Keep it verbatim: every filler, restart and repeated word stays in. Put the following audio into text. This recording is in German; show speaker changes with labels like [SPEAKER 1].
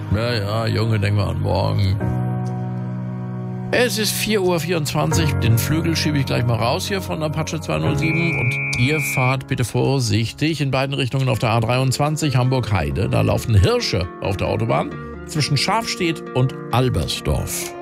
[SPEAKER 1] Ja, ja, Junge, denk mal an morgen. Es ist vier Uhr vierundzwanzig. Den Flügel schiebe ich gleich mal raus hier von Apache zweihundertsieben. Und ihr fahrt bitte vorsichtig in beiden Richtungen auf der A dreiundzwanzig Hamburg-Heide. Da laufen Hirsche auf der Autobahn zwischen Schafstedt und Albersdorf.